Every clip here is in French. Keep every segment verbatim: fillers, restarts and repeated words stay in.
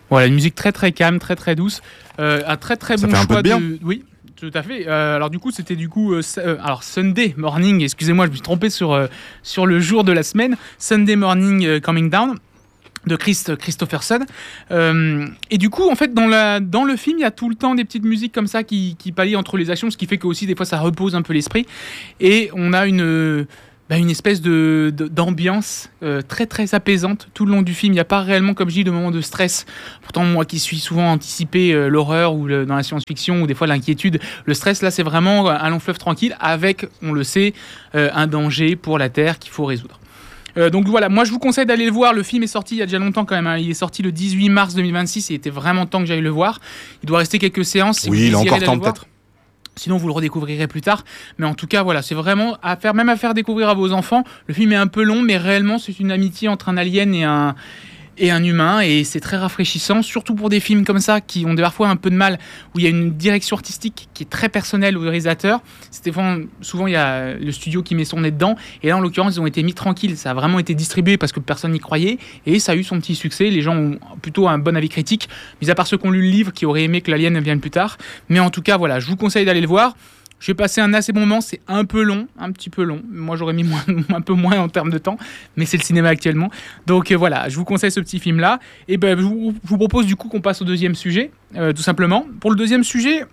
Voilà, une musique très très calme, très très douce, euh, un très très Ça bon fait un peu choix de bien. de... Oui, tout à fait. Euh, alors du coup, c'était du coup... euh, euh, alors Sunday Morning, excusez-moi, je me suis trompé sur, euh, sur le jour de la semaine. Sunday Morning euh, Coming Down de Chris Christopherson. Euh, et du coup, en fait, dans, la, dans le film, il y a tout le temps des petites musiques comme ça qui, qui pallient entre les actions, ce qui fait que aussi des fois ça repose un peu l'esprit. Et on a une... Bah, une espèce de, de- d'ambiance euh, très très apaisante tout le long du film. Il n'y a pas réellement, comme je dis, de moments de stress. Pourtant, moi qui suis souvent anticipé euh, l'horreur ou le- dans la science-fiction ou des fois l'inquiétude, le stress là c'est vraiment un long fleuve tranquille avec, on le sait, euh, un danger pour la Terre qu'il faut résoudre. Euh, donc voilà, moi je vous conseille d'aller le voir. Le film est sorti il y a déjà longtemps quand même, hein. Il est sorti le dix-huit mars deux mille vingt-six et il était vraiment temps que j'aille le voir. Il doit rester quelques séances. Si Oui, vous il a désirez encore d'aller temps le voir. peut-être. Sinon, vous le redécouvrirez plus tard. Mais en tout cas, voilà, c'est vraiment à faire, même à faire découvrir à vos enfants. Le film est un peu long, mais réellement, c'est une amitié entre un alien et un, et un humain. Et c'est très rafraîchissant, surtout pour des films comme ça, qui ont parfois un peu de mal, où il y a une direction artistique qui est très personnelle au réalisateur. Souvent, souvent, il y a le studio qui met son nez dedans. Et là, en l'occurrence, ils ont été mis tranquilles. Ça a vraiment été distribué parce que personne n'y croyait. Et ça a eu son petit succès. Les gens ont plutôt un bon avis critique, mis à part ceux qui ont lu le livre, qui auraient aimé que l'alien vienne plus tard. Mais en tout cas, voilà, je vous conseille d'aller le voir. J'ai passé un assez bon moment, c'est un peu long, un petit peu long. Moi, j'aurais mis moins, un peu moins en termes de temps, mais c'est le cinéma actuellement. Donc euh, voilà, je vous conseille ce petit film-là. Et ben, je vous, je vous propose du coup qu'on passe au deuxième sujet, euh, tout simplement. Pour le deuxième sujet,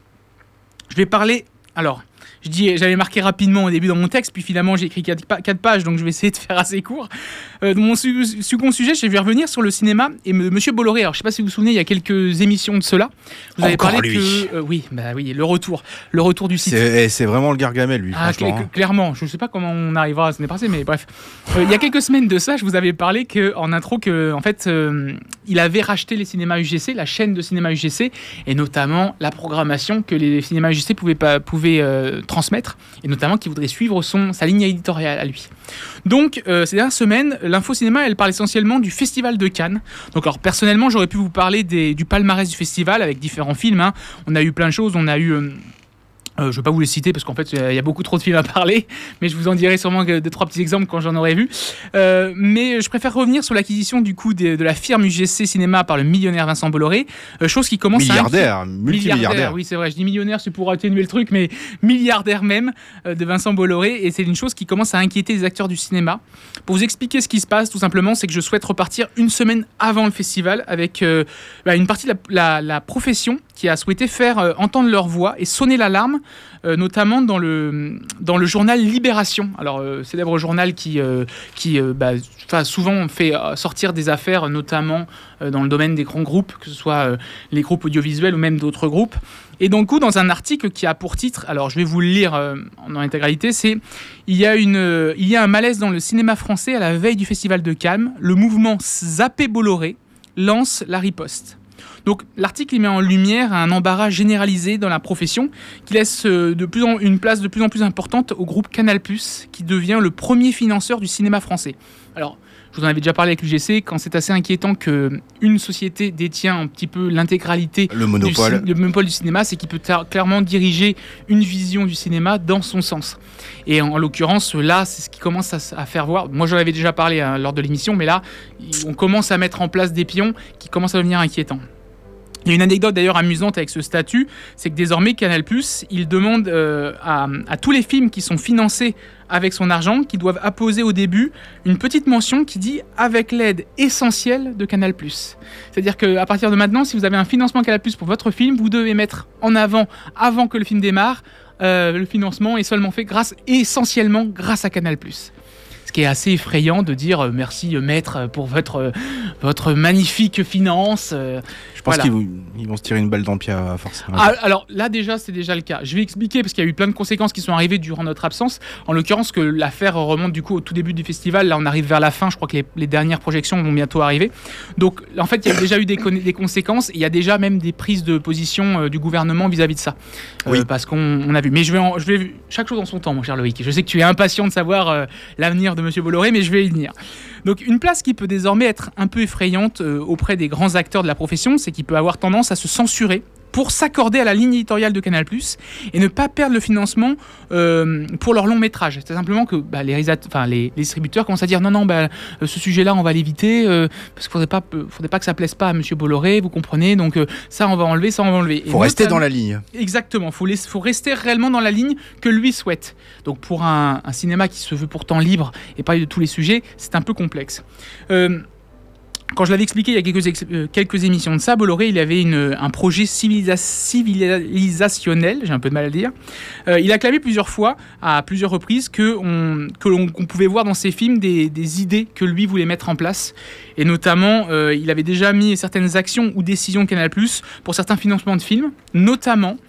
je vais parler... Alors, je dis, j'avais marqué rapidement au début dans mon texte, puis finalement j'ai écrit quatre pages, donc je vais essayer de faire assez court. Euh, dans mon su- second sujet, je vais revenir sur le cinéma et M. Monsieur Bolloré. Alors, je ne sais pas si vous vous souvenez, il y a quelques émissions de cela, vous avez Encore parlé lui. que... euh, oui, bah oui, le retour, le retour du site. C'est, eh, c'est vraiment le Gargamel, lui, Ah, franchement. cl- clairement, je ne sais pas comment on arrivera à se dépasser, mais bref. Euh, il y a quelques semaines de ça, je vous avais parlé que, en intro que, en fait, euh, il avait racheté les cinémas U G C, la chaîne de cinéma U G C, et notamment la programmation que les cinémas U G C pouvaient, pas, pouvaient euh, transmettre, et notamment qu'il voudrait suivre son, sa ligne éditoriale à lui. Donc, euh, ces dernières semaines, l'info cinéma, elle parle essentiellement du Festival de Cannes. Donc, alors, personnellement, j'aurais pu vous parler des, du palmarès du festival avec différents films, hein. On a eu plein de choses, on a eu... Euh, Euh, je ne vais pas vous les citer parce qu'en fait, il y a beaucoup trop de films à parler, mais je vous en dirai sûrement deux, trois petits exemples quand j'en aurai vu. Euh, mais je préfère revenir sur l'acquisition du coup de, de la firme U G C Cinéma par le millionnaire Vincent Bolloré, euh, chose qui commence Milliardaire, à... multimilliardaire. Oui, c'est vrai, je dis millionnaire, c'est pour atténuer le truc, mais milliardaire même euh, de Vincent Bolloré, et c'est une chose qui commence à inquiéter les acteurs du cinéma. Pour vous expliquer ce qui se passe, tout simplement, c'est que je souhaite repartir une semaine avant le festival avec euh, bah, une partie de la, la, la profession qui a souhaité faire euh, entendre leur voix et sonner l'alarme, euh, notamment dans le, dans le journal Libération. Alors, euh, célèbre journal qui, euh, qui euh, bah, souvent fait euh, sortir des affaires, notamment euh, dans le domaine des grands groupes, que ce soit euh, les groupes audiovisuels ou même d'autres groupes. Et donc, dans un article qui a pour titre, alors je vais vous le lire euh, en intégralité, c'est il y, a une, euh, il y a un malaise dans le cinéma français à la veille du Festival de Cannes. Le mouvement Zappé Bolloré lance la riposte. Donc l'article il met en lumière un embarras généralisé dans la profession qui laisse euh, de plus en, une place de plus en plus importante au groupe Canal+, qui devient le premier financeur du cinéma français. Alors, je vous en avais déjà parlé avec l'U G C, quand c'est assez inquiétant qu'une société détient un petit peu l'intégralité Le monopole. du, le monopole du cinéma, c'est qu'il peut ta- clairement diriger une vision du cinéma dans son sens. Et en, en l'occurrence, là, c'est ce qui commence à, à faire voir. Moi, j'en avais déjà parlé hein, lors de l'émission, mais là, on commence à mettre en place des pions qui commencent à devenir inquiétants. Il y a une anecdote d'ailleurs amusante avec ce statut, c'est que désormais Canal+, il demande euh, à, à tous les films qui sont financés avec son argent, qui doivent apposer au début une petite mention qui dit « avec l'aide essentielle de Canal+. » C'est-à-dire qu'à partir de maintenant, si vous avez un financement Canal+, pour votre film, vous devez mettre en avant, avant que le film démarre, euh, le financement est seulement fait grâce, essentiellement grâce à Canal+. Ce qui est assez effrayant de dire euh, merci euh, maître pour votre, euh, votre magnifique finance. Euh, Je pense voilà. qu'ils vont, ils vont se tirer une balle dans le pied à force. Ah, alors là déjà c'est déjà le cas. Je vais expliquer parce qu'il y a eu plein de conséquences qui sont arrivées durant notre absence. En l'occurrence que l'affaire remonte du coup au tout début du festival. Là on arrive vers la fin. Je crois que les, les dernières projections vont bientôt arriver. Donc en fait il y a déjà eu des, con- des conséquences. Il y a déjà même des prises de position euh, du gouvernement vis-à-vis de ça. Euh, Oui. Parce qu'on on a vu. Mais je vais, en, je vais chaque chose en son temps mon cher Loïc. Je sais que tu es impatient de savoir euh, l'avenir de Monsieur Bolloré, mais je vais y venir. Donc une place qui peut désormais être un peu effrayante euh, auprès des grands acteurs de la profession, c'est qu'il peut avoir tendance à se censurer pour s'accorder à la ligne éditoriale de Canal+, et ne pas perdre le financement euh, pour leur long métrage. C'est simplement que bah, les, enfin, les, les distributeurs commencent à dire non, non, bah, ce sujet-là, on va l'éviter, euh, parce qu'il ne faudrait pas, faudrait pas que ça plaise pas à Monsieur Bolloré, vous comprenez, donc euh, ça, on va enlever, ça, on va enlever. Il faut rester dans la ligne. Exactement, il faut, faut rester réellement dans la ligne que lui souhaite. Donc pour un, un cinéma qui se veut pourtant libre et parler de tous les sujets, c'est un peu complexe. Euh, Quand je l'avais expliqué il y a quelques, ex- euh, quelques émissions de ça, Bolloré, il avait une, un projet civilisa- civilisationnel, j'ai un peu de mal à le dire. Euh, il a clamé plusieurs fois, à plusieurs reprises, que on, que l'on, qu'on pouvait voir dans ses films des, des idées que lui voulait mettre en place. Et notamment, euh, il avait déjà mis certaines actions ou décisions Canal+, pour certains financements de films, notamment